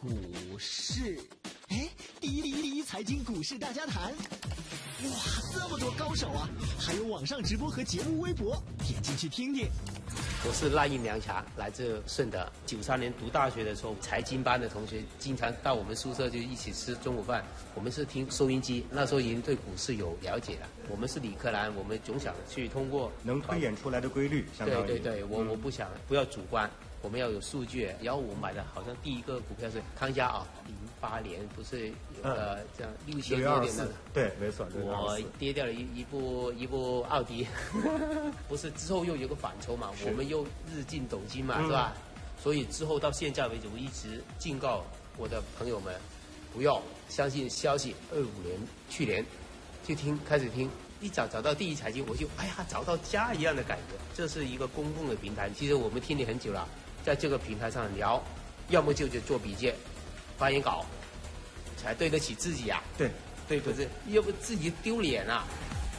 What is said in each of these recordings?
股市，哎，第一财经股市大家谈。哇，这么多高手啊！还有网上直播和节目微博，点进去听听。 我是赖印良强，来自顺德。93年读大学的时候，财经班的同学经常到我们宿舍就一起吃中午饭。我们是听收音机，那时候已经对股市有了解了。我们是理科男，我们总想去通过能推演出来的规律，相当于对，我不要主观，我们要有数据。然后我买的好像第一个股票是康佳啊，08年不是有个这样6000多点的， 对，没错。 我跌掉了一部奥迪，不是之后又有个反抽嘛，我们又日进斗金嘛，是吧？所以之后到现在为止，我一直警告我的朋友们，不要相信消息。25年去年就开始听，一找到第一财经，我就找到家一样的感觉。这是一个公共的平台，其实我们听你很久了，在这个平台上聊，要么就做笔记、发言稿，才对得起自己啊。对，不是，要不自己丢脸啊。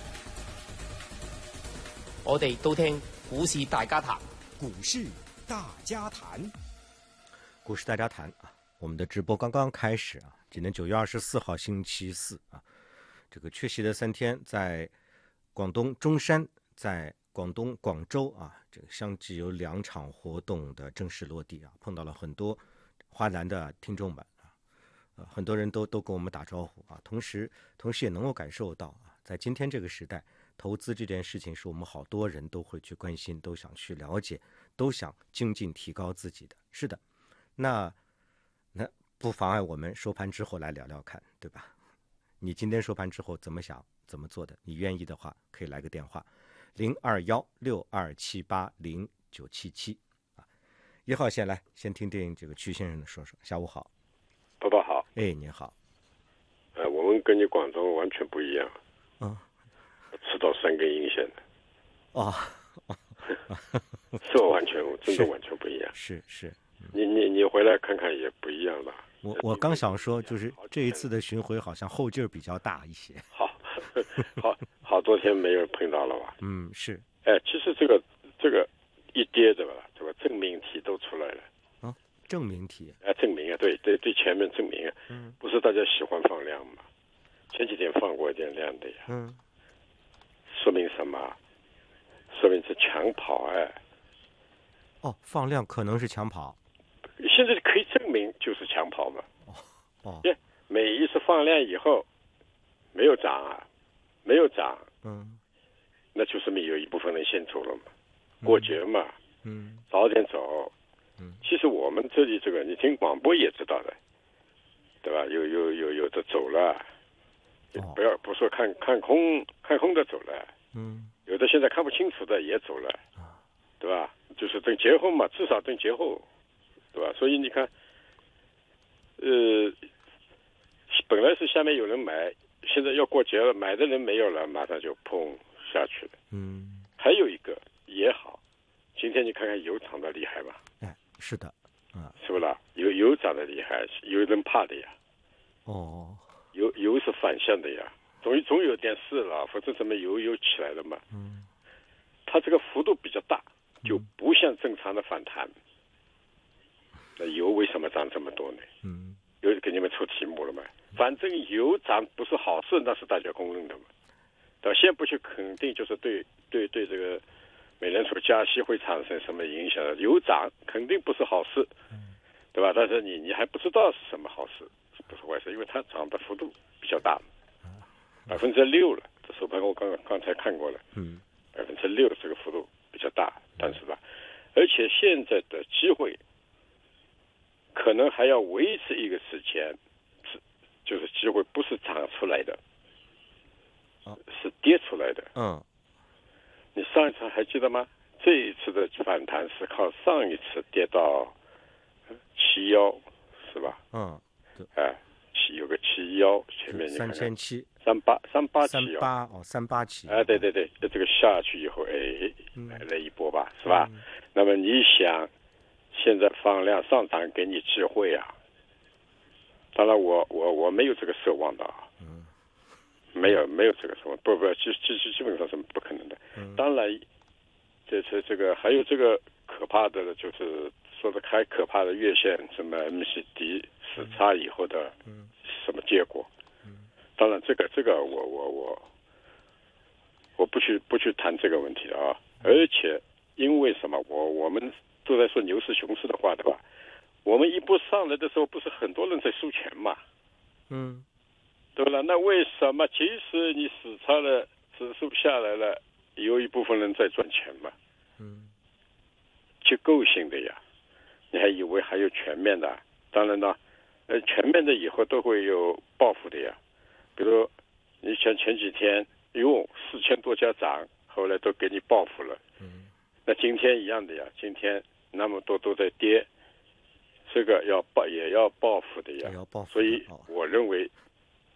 我哋都聽股市大家談， 股市大家談， 股市大家談啊！我們的直播剛剛開始啊，今年9月24號星期四啊，這個缺席的3天，在廣東中山，在廣東廣州啊，這個相繼有2場活動的正式落地啊，碰到了很多華南的聽眾們啊，很多人都跟我們打招呼啊，同時也能夠感受到啊，在今天這個時代，投資這件事情是我們好多人都會去關心，都想去了解，都想精進提高自己的。是的，那不妨礙我們收盤之後來聊聊看，對吧？你今天收盤之後怎麼想，怎麼做的？你願意的話，可以來個電話，021627809777啊。1號線來，先聽聽這個曲先生的說說。下午好， 爸爸好。 哎，您好。 我們跟你廣州完全不一樣。吃到3根陰線的。是完全真的完全不一樣。 是。 你回來看看也不一樣了。 我剛想說，就是這一次的巡迴好像後勁比較大一些。 好多天沒有碰到了吧？ 是。 其實這個一跌的吧，這個證明題都出來了。 證明題。 證明啊，對，前面證明啊，不是大家喜歡放量嘛？前幾天放過一點量的呀。說明什麼？說明是搶跑放量可能是搶跑。 現在可以證明就是搶跑嘛。每一次放量以後沒有漲，那就說明有一部分人先走了嘛。過節嘛，早點走。其實我們這裡這個你聽廣播也知道的，對吧？有的走了，不說看空的走了，有的現在看不清楚的也走了，對吧？就是等節後嘛，至少等節後，對吧？所以你看，本來是下面有人買，現在要過節了，買的人沒有了，馬上就砰下去了。還有一個也好，今天你看看油漲得厲害吧？ 是的， 是不啦？油漲得厲害，有人怕的呀。油是反向的呀，總有點事了，否則怎麼油起來了嘛？它這個幅度比較大，就不像正常的反彈。那油為什麼漲這麼多呢？有給你們出題目了嗎？反正油漲不是好事，那是大家公認的嘛。對吧？先不去肯定，就是對這個美聯儲加息會產生什麼影響？油漲肯定不是好事，對吧？但是你還不知道是什麼好事，不是壞事，因為它漲的幅度比較大，6%了。這收盤我剛才看過了，6%這個幅度比較大，但是吧，而且現在的機會可能還要維持一個時間，就是機會不是漲出來的，是跌出來的。你上一次還記得嗎？這一次的反彈是靠上一次跌到71，是吧？有個71，前面你看看387，對，這個下去以後，來了一波吧，是吧？那麼你想，現在放量上漲給你機會啊？當然我沒有這個奢望的啊。沒有這個什麼，基本上是不可能的。當然，這個還有這個可怕的，就是說的還可怕的月線，什麼 MACD 死叉以后的什么结果。当然这个我不去谈这个问题啊。而且因为什么，我们都在说牛市熊市的话，对吧？我们一波上来的时候，不是很多人在输钱嘛？对吧？那为什么即使你死叉了，指数下来了，有一部分人在赚钱嘛？结构性的呀，你还以为还有全面的？当然了，全面的以后都会有报复的呀。比如你像前几天4000多家涨，后来都给你报复了。那今天一样的呀，今天那么多都在跌，这个也要报复的呀。所以我认为